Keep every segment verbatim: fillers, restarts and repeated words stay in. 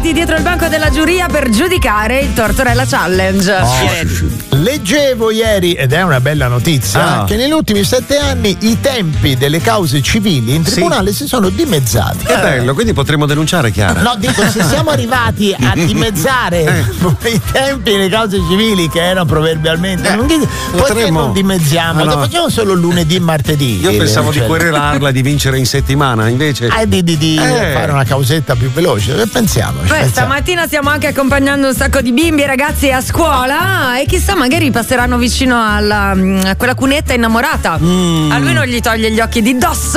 ritrovati dietro il banco della giuria per giudicare il Tortorella Challenge. Oh, leggevo ieri, ed è una bella notizia, Ah. che negli ultimi sette anni i tempi delle cause civili in tribunale si sono dimezzati. Che bello, quindi potremmo denunciare, Chiara. No, dico, se siamo arrivati a dimezzare i tempi delle cause civili che erano proverbialmente, non dite, perché potremmo- non dimezziamo? Ah, no. Lo facciamo solo lunedì e martedì. Io pensavo di Cioè, querelarla, di vincere in settimana, invece. eh, di, di, di Eh. fare una causetta più veloce. Eh, Pensiamoci. Poi pensiamo. stamattina stiamo anche accompagnando un sacco di bimbi e ragazzi a scuola e chissà magari passeranno vicino alla, a quella cunetta innamorata. Mm. A lui non gli toglie gli occhi di dosso.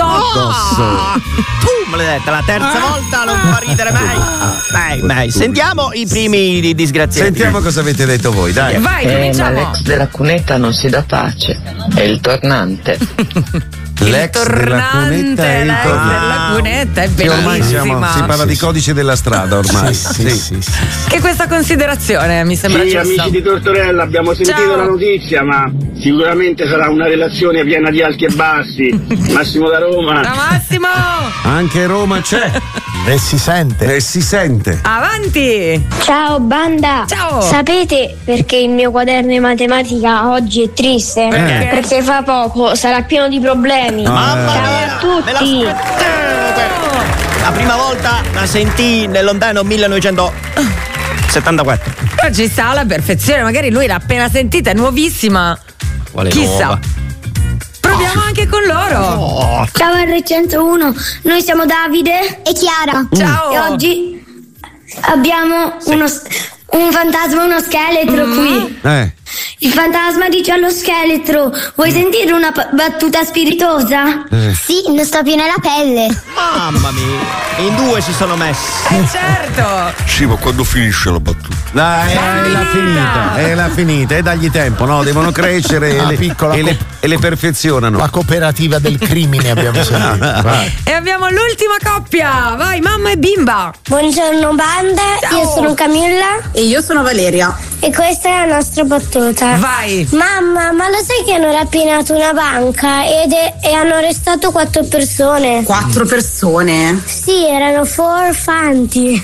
Tu, maledetta, la terza volta non fa ridere mai. Mai, mai. Sentiamo i primi di- disgraziati. Sentiamo cosa avete detto voi, dai. Vai, Eh, ma cominciamo. l'ex della cunetta non si dà pace, è il tornante. L'ex della cunetta è il l'ex tornante. della cunetta è Che ormai siamo, bellissima. si parla di codice della strada ormai. Sì, sì, sì, sì. Che questa considerazione mi sembra Sì, giusta. amici di Tortorella, abbiamo sentito Ciao. la notizia, ma sicuramente sarà una relazione piena di alti e bassi. Massimo da Roma. Da Massimo, Anche Roma c'è E si sente. e si sente. avanti. Ciao banda! Ciao. Sapete perché il mio quaderno di matematica oggi è triste? Perché? Perché fra poco sarà pieno di problemi. Mamma Ciao mia, a me la tutti! aspettavo. La prima volta la sentii nel lontano millenovecentosettantaquattro. Però ci sta alla perfezione, magari lui l'ha appena sentita, è nuovissima. Quale Chissà. nuova? Proviamo anche con loro. Ciao R centouno, noi siamo Davide e Chiara. Ciao. E oggi abbiamo uno, un fantasma, uno scheletro qui. Eh. Il fantasma dice allo scheletro: vuoi sentire una p- battuta spiritosa? Sì, non sto più nella pelle. Mamma mia, in due si sono messi. Eh certo. Sì, ma quando finisce la battuta? Dai, è la finita, è la finita, e dagli tempo, no? Devono crescere e Una le, piccola e le- cop- e le perfezionano. La cooperativa del crimine abbiamo sentito. Vai. E abbiamo l'ultima coppia. Vai, mamma e bimba. Buongiorno banda, Ciao. io sono Camilla E io sono Valeria. e questa è la nostra battuta. Vai. Mamma, ma lo sai che hanno rapinato una banca ed è- e hanno arrestato quattro persone? Quattro persone. Sì, erano furfanti.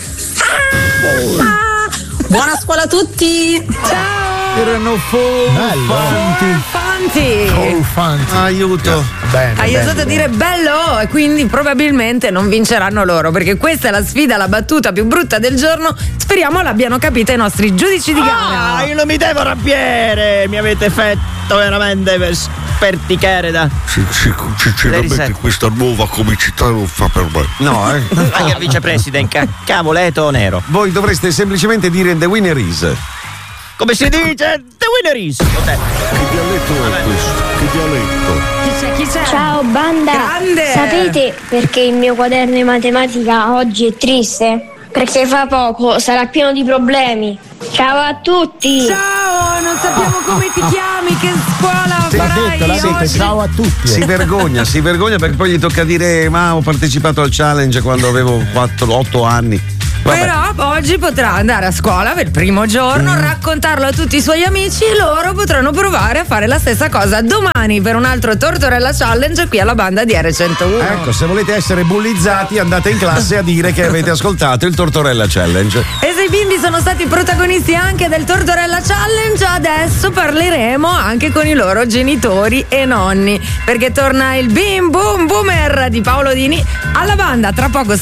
Buona scuola a tutti. Erano Bello. Fanti. Furfanti. Aiuto. Bene, Hai bene, osato bene. dire bello e quindi probabilmente non vinceranno loro perché questa è la sfida, la battuta più brutta del giorno. Speriamo l'abbiano capita i nostri giudici di gara. Ah, io non mi devo arrabbiare. Mi avete fatto veramente per sperticare da. Sì, sì, sinceramente risette. questa nuova comicità non fa per me. No, eh. Anche il vicepresidente, ca- cavoleto nero. Voi dovreste semplicemente dire the winner is. Come si dice? The winner is. Vabbè. Che dialetto è questo? Che dialetto? Chi c'è? Chi c'è? Ciao banda, Grande. sapete perché il mio quaderno di matematica oggi è triste? Perché fra poco sarà pieno di problemi. Ciao a tutti! Ciao, non sappiamo come ti chiami, che scuola L'ha farai detto, l'ha detto, oggi. ciao a tutti. Si vergogna, si vergogna perché poi gli tocca dire ma ho partecipato al challenge quando avevo quattro otto anni. Vabbè. Però oggi potrà andare a scuola per il primo giorno, raccontarlo a tutti i suoi amici e loro potranno provare a fare la stessa cosa domani per un altro Tortorella Challenge qui alla banda di R centouno. Ecco, se volete essere bullizzati andate in classe a dire che avete ascoltato il Tortorella Challenge. E se i bimbi sono stati protagonisti anche del Tortorella Challenge, adesso parleremo anche con i loro genitori e nonni, perché torna il Bim Boom Boomer di Paolo Dini alla banda. Tra poco